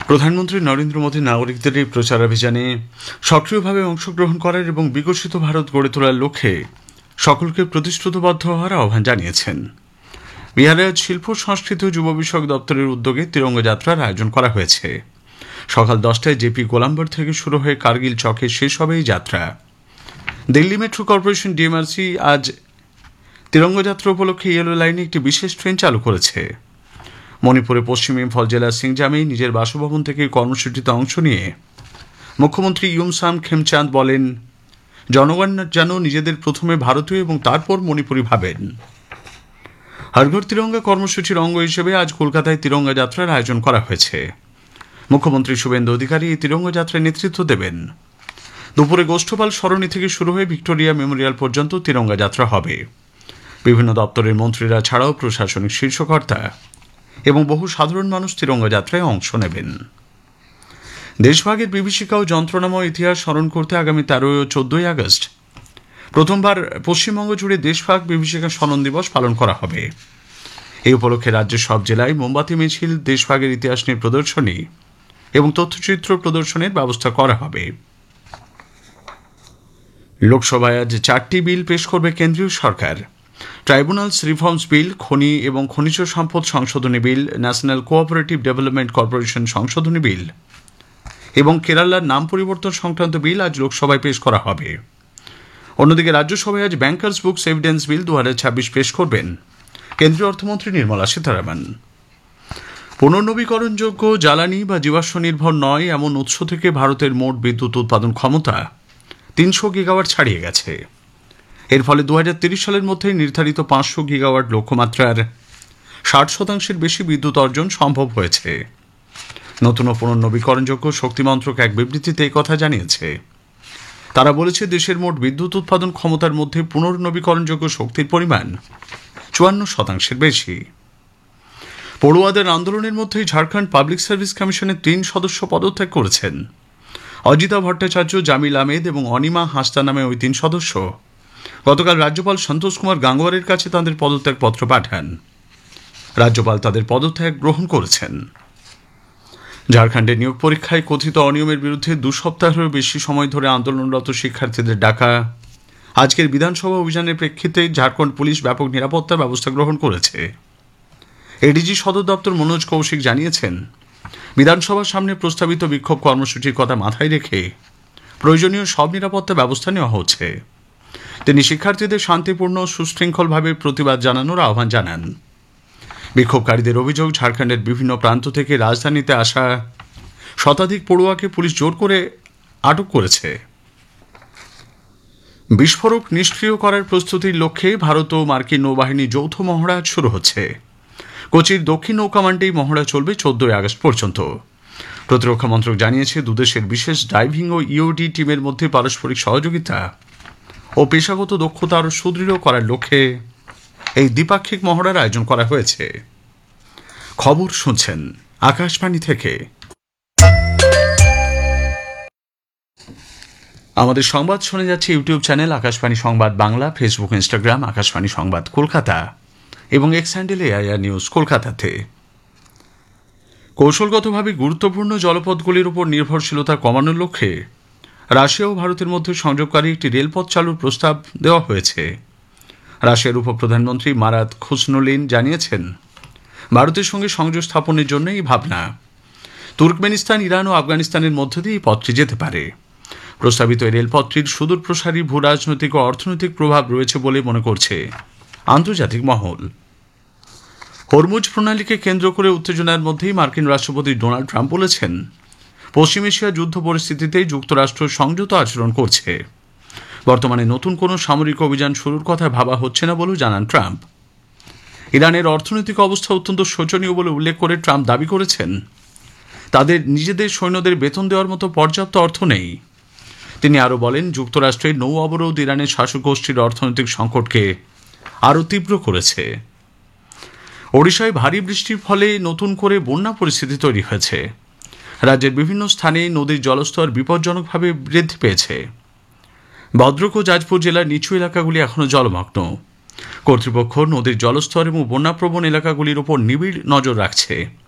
প্রধানমন্ত্রী নরেন্দ্র মোদী নাগরিকদের এই প্রচারাভিযানে সক্রিয়ভাবে অংশগ্রহণ করার এবং বিকশিত ভারত গড়ে তোলার লক্ষ্যে সকলকে প্রতিশ্রুতিবদ্ধ হওয়ার আহ্বান জানিয়েছেন। বিহারে আজ শিল্প সংস্কৃতি ও যুব বিষয়ক দপ্তরের উদ্যোগে তিরঙ্গা যাত্রার আয়োজন করা হয়েছে। সকাল 10টায় জেপি গোলাম্বর থেকে শুরু হয়ে কার্গিল চকে শেষ হবে এই যাত্রা। দিল্লি মেট্রো কর্পোরেশন ডিএমআরসি আজ তিরঙ্গা যাত্রা উপলক্ষে ইয়েলো লাইনে একটি বিশেষ ট্রেন চালু করেছে। মণিপুরের পশ্চিম ইম্ফল জেলার সিংজামে নিজের বাসভবন থেকে কর্মসূচিতে অংশ নিয়ে মুখ্যমন্ত্রী ইউমসাম খেমচাঁদ বলেন, জনগণ যেন নিজেদের প্রথমে ভারতীয় এবং তারপর মণিপুরী ভাবেন। হর ঘর তিরঙ্গা কর্মসূচির অঙ্গ হিসেবে আজ কলকাতায় তিরঙ্গা যাত্রার আয়োজন করা হয়েছে। মুখ্যমন্ত্রী শুভেন্দু অধিকারী এই তিরঙ্গা যাত্রায় নেতৃত্ব দেবেন। দুপুরে গোষ্ঠপাল সরণি থেকে শুরু হয়ে ভিক্টোরিয়া মেমোরিয়াল পর্যন্ত তিরঙ্গা যাত্রা হবে। বিভিন্ন দপ্তরের মন্ত্রীরা ছাড়াও প্রশাসনিক শীর্ষকর্তা এবং বহু সাধারণ মানুষ তিরঙ্গা যাত্রায় অংশ নেবেন। দেশভাগের বিভীষিকা ও যন্ত্রণাময় ইতিহাস স্মরণ করতে আগামী 13 ও 14 আগস্ট প্রথমবার পশ্চিমবঙ্গ জুড়ে দেশভাগ বিভীষিকা স্মরণ দিবস পালন করা হবে। এই উপলক্ষে রাজ্যের সব জেলায় মোমবাতি মিছিল, দেশভাগের ইতিহাস নিয়ে প্রদর্শনী এবং তথ্যচিত্র প্রদর্শনের ব্যবস্থা করা হবে। লোকসভায় আজ 4টি বিল পেশ করবে কেন্দ্রীয় সরকার। ট্রাইব্যুনালস রিফর্মস বিল, খনি এবং খনিজ সম্পদ সংশোধনী বিল, ন্যাশনাল কোঅপারেটিভ ডেভেলপমেন্ট কর্পোরেশন সংশোধনী বিল এবং কেরালার নাম পরিবর্তন সংক্রান্ত বিল আজ লোকসভায় পেশ করা হবে। অন্যদিকে রাজ্যসভায় আজ ব্যাংকার্স বুকস এভিডেন্স বিল 2026 পেশ করবেন কেন্দ্রীয় অর্থমন্ত্রী নির্মলা সীতারামন। পুনর্নবীকরণযোগ্য জ্বালানি বা জীবাশ্ম নির্ভর নয় এমন উৎস থেকে ভারতের মোট বিদ্যুৎ উৎপাদন ক্ষমতা 300 গিগাওয়াট ছাড়িয়ে গেছে। এর ফলে 2030 সালের মধ্যে নির্ধারিত 500 গিগাওয়াট লক্ষ্যমাত্রার 60% বেশি বিদ্যুৎ অর্জন সম্ভব হয়েছে। নতুন ও পুনর্নবীকরণযোগ্য শক্তি মন্ত্রক এক বিবৃতিতে এই কথা জানিয়েছে। তারা বলেছে, দেশের মোট বিদ্যুৎ উৎপাদন ক্ষমতার মধ্যে পুনর্নবীকরণযোগ্য শক্তির পরিমাণ 54% বেশি। পড়ুয়াদের আন্দোলনের মধ্যেই ঝাড়খণ্ড পাবলিক সার্ভিস কমিশনের 3 সদস্য পদত্যাগ করেছেন। অজিতা ভট্টাচার্য, জামিল আহমেদ এবং অনিমা হাসদা নামে ওই 3 সদস্য গতকাল রাজ্যপাল সন্তোষ কুমার গাঙ্গোয়ারের কাছে তাদের পদত্যাগপত্র পাঠান। রাজ্যপাল তাদের পদত্যাগ গ্রহণ করেছেন। ঝাড়খণ্ডের নিয়োগ পরীক্ষায় কথিত অনিয়মের বিরুদ্ধে 2 সপ্তাহেরও বেশি সময় ধরে আন্দোলনরত শিক্ষার্থীদের ডাকা আজকের বিধানসভা অভিযানের প্রেক্ষিতে ঝাড়খণ্ড পুলিশ ব্যাপক নিরাপত্তার ব্যবস্থা গ্রহণ করেছে। এডিজি সদর দপ্তর মনোজ কৌশিক জানিয়েছেন, বিধানসভার সামনে প্রস্তাবিত বিক্ষোভ কর্মসূচির কথা মাথায় রেখে প্রয়োজনীয় সব নিরাপত্তা ব্যবস্থা নেওয়া হচ্ছে। তিনি শিক্ষার্থীদের শান্তিপূর্ণ সুশৃঙ্খলভাবে প্রতিবাদ জানানোর আহ্বান জানান। বিক্ষোভকারীদের অভিযোগ, ঝাড়খণ্ডের বিভিন্ন প্রান্ত থেকে রাজধানীতে আসা শতাধিক পড়ুয়াকে পুলিশ জোর করে আটক করেছে। বিস্ফোরক নিষ্ক্রিয় করার প্রস্তুতির লক্ষ্যে ভারত ও মার্কিন নৌবাহিনী যৌথ মহড়া শুরু হচ্ছে। কোচির দক্ষিণ নৌ কমান্ডে মহড়া চলবে 14 আগস্ট পর্যন্ত। প্রতিরক্ষা মন্ত্রক জানিয়েছে, দুদেশের বিশেষ ডাইভিং ও ইওডি টিমের মধ্যে পারস্পরিক সহযোগিতা ও পেশাগত দক্ষতা আরও সুদৃঢ় করার লক্ষ্যে এই দ্বিপাক্ষিক মহড়ার আয়োজন করা হয়েছে। খবর শুনছেন আকাশবাণী থেকে। আমাদের সংবাদ শুনে যাচ্ছে ইউটিউব চ্যানেল আকাশবাণী সংবাদ বাংলা, ফেসবুক, ইনস্টাগ্রাম আকাশবাণী সংবাদ কলকাতা এবং এক্স হ্যান্ডেলে এআইআর নিউজ কলকাতাতে। কৌশলগতভাবে গুরুত্বপূর্ণ জলপথগুলির উপর নির্ভরশীলতা কমানোর লক্ষ্যে রাশিয়া ও ভারতের মধ্যে সংযোগকারী একটি রেলপথ চালুর প্রস্তাব দেওয়া হয়েছে। রাশিয়ার উপপ্রধানমন্ত্রী মারাত খুসনুলিন জানিয়েছেন, ভারতের সঙ্গে সংযোগ স্থাপনের জন্য এই ভাবনা। তুর্কমেনিস্তান, ইরান ও আফগানিস্তানের মধ্য দিয়ে এই পথটি যেতে পারে। প্রস্তাবিত এই রেলপথটির সুদূরপ্রসারী ভূ রাজনৈতিক ও অর্থনৈতিক প্রভাব রয়েছে বলে মনে করছে আন্তর্জাতিক মহল। হরমুজ প্রণালীকে কেন্দ্র করে উত্তেজনার মধ্যেই মার্কিন রাষ্ট্রপতি ডোনাল্ড ট্রাম্প বলেছেন, পশ্চিম এশিয়া যুদ্ধ পরিস্থিতিতে যুক্তরাষ্ট্র সংযত আচরণ করছে। বর্তমানে নতুন কোনো সামরিক অভিযান শুরুর কথা ভাবা হচ্ছে না বলেও জানান ট্রাম্প। ইরানের অর্থনৈতিক অবস্থা অত্যন্ত শোচনীয় বলে উল্লেখ করে ট্রাম্প দাবি করেছেন, তাদের নিজেদের সৈন্যদের বেতন দেওয়ার মতো পর্যাপ্ত অর্থ নেই। তিনি আরও বলেন, যুক্তরাষ্ট্রের নৌ অবরোধ ইরানের শাসক গোষ্ঠীর অর্থনৈতিক সংকটকে আরও তীব্র করেছে। ওড়িশায় ভারী বৃষ্টির ফলে নতুন করে বন্যা পরিস্থিতি তৈরি হয়েছে। রাজ্যের বিভিন্ন স্থানে নদীর জলস্তর বিপজ্জনকভাবে বৃদ্ধি পেয়েছে। ভদ্রক ও যাজপুর জেলার নিচু এলাকাগুলি এখনও জলমগ্ন। কর্তৃপক্ষ নদীর জলস্তর এবং বন্যাপ্রবণ এলাকাগুলির উপর নিবিড় নজর রাখছে।